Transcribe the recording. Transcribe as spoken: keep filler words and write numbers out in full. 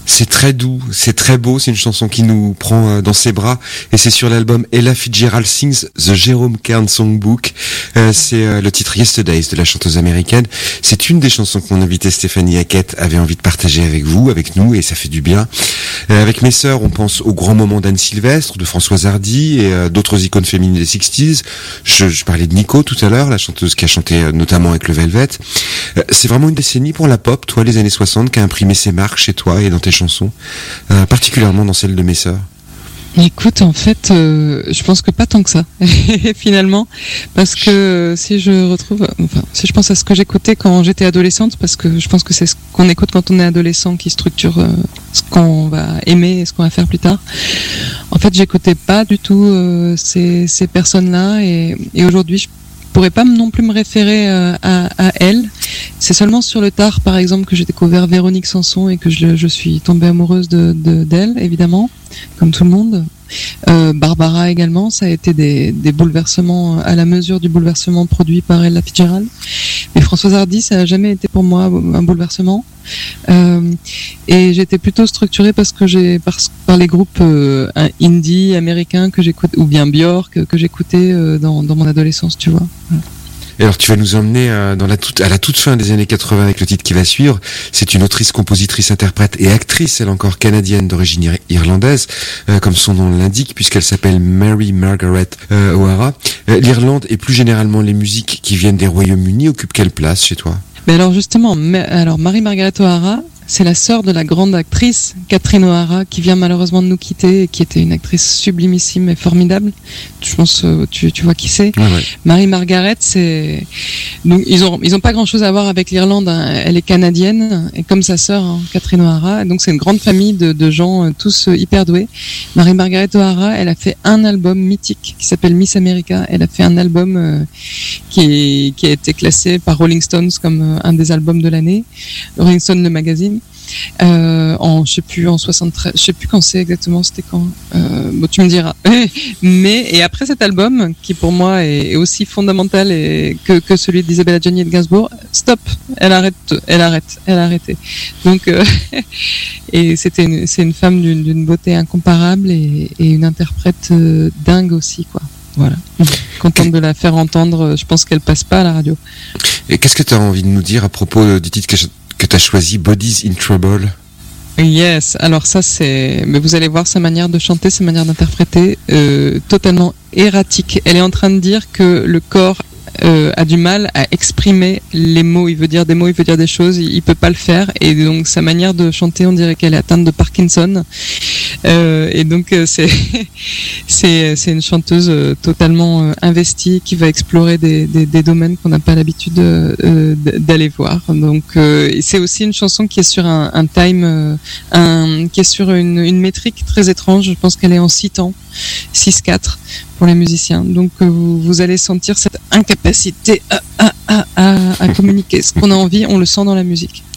C'est très doux, c'est très beau, c'est une chanson qui nous prend dans ses bras et c'est sur l'album Ella Fitzgerald Sings The Jerome Kern Songbook. Euh, c'est euh, le titre Yesterdays de la chanteuse américaine. C'est une des chansons que mon invitée Stéphanie Hackett avait envie de partager avec vous, avec nous, et ça fait du bien. Euh, avec mes sœurs, on pense aux grands moments d'Anne Sylvestre, de Françoise Hardy et euh, d'autres icônes féminines des sixties. Je, je parlais de Nico tout à l'heure, la chanteuse qui a chanté euh, notamment avec le Velvet. Euh, c'est vraiment une décennie pour la pop, toi, les années soixante, qui a imprimé ses marques chez toi et dans tes chansons, euh, particulièrement dans celle de mes sœurs. Écoute, en fait, euh, je pense que pas tant que ça, finalement, parce que si je retrouve, enfin, si je pense à ce que j'écoutais quand j'étais adolescente, parce que je pense que c'est ce qu'on écoute quand on est adolescent qui structure euh, ce qu'on va aimer et ce qu'on va faire plus tard. En fait, j'écoutais pas du tout euh, ces, ces personnes-là, et, et aujourd'hui, je pourrais pas non plus me référer euh, à, à elles. C'est seulement sur le tard, par exemple, que j'ai découvert Véronique Sanson et que je, je suis tombée amoureuse de, de, d'elle, évidemment, comme tout le monde. Euh, Barbara également, ça a été des, des bouleversements à la mesure du bouleversement produit par Ella Fitzgerald. Mais Françoise Hardy, ça n'a jamais été pour moi un bouleversement. Euh, et j'étais plutôt structurée parce que j'ai par, par les groupes euh, indie américains que j'écoute, ou bien Björk que, que j'écoutais euh, dans, dans mon adolescence, tu vois. Voilà. Et alors tu vas nous emmener euh, dans la toute, à la toute fin des années quatre-vingts avec le titre qui va suivre. C'est une autrice, compositrice, interprète et actrice, elle encore canadienne d'origine ir- irlandaise, euh, comme son nom l'indique, puisqu'elle s'appelle Mary Margaret euh, O'Hara. Euh, L'Irlande et plus généralement les musiques qui viennent des Royaumes-Unis occupent quelle place chez toi ? Mais alors justement, mais, alors Mary Margaret O'Hara, c'est la sœur de la grande actrice Catherine O'Hara qui vient malheureusement de nous quitter et qui était une actrice sublimissime et formidable. Je pense euh, tu tu vois qui c'est. Ah ouais. Mary Margaret, c'est donc ils ont ils ont pas grand-chose à voir avec l'Irlande, hein. Elle est canadienne et comme sa sœur hein, Catherine O'Hara. Donc c'est une grande famille de de gens euh, tous euh, hyper doués. Mary Margaret O'Hara, elle a fait un album mythique qui s'appelle Miss America. Elle a fait un album euh, qui est, qui a été classé par Rolling Stones comme euh, un des albums de l'année. Rolling Stone le magazine. Euh, en je sais plus en soixante-treize, je sais plus quand c'est exactement, c'était quand. Euh, bon, tu me diras. Mais et après cet album qui pour moi est, est aussi fondamental et que que celui d'Isabelle Adjani et de Gainsbourg, stop, elle arrête, elle arrête, elle a arrêté. Donc euh, et c'était une, c'est une femme d'une, d'une beauté incomparable et, et une interprète euh, dingue aussi quoi. Voilà. Contente de la faire entendre. Je pense qu'elle passe pas à la radio. Et qu'est-ce que tu as envie de nous dire à propos du titre que je... que tu as choisi, Bodies in Trouble? Yes, alors ça c'est... Mais vous allez voir sa manière de chanter, sa manière d'interpréter, euh, totalement erratique. Elle est en train de dire que le corps euh, a du mal à exprimer les mots. Il veut dire des mots, il veut dire des choses, il, il peut pas le faire. Et donc sa manière de chanter, on dirait qu'elle est atteinte de Parkinson. Euh, et donc euh, c'est c'est c'est une chanteuse euh, totalement euh, investie qui va explorer des des, des domaines qu'on n'a pas l'habitude euh, d'aller voir. Donc euh, c'est aussi une chanson qui est sur un, un time, euh, un qui est sur une une métrique très étrange. Je pense qu'elle est en six temps, six quatre pour les musiciens. Donc euh, vous, vous allez sentir cette incapacité à à à à, à communiquer. Ce qu'on a envie, on le sent dans la musique.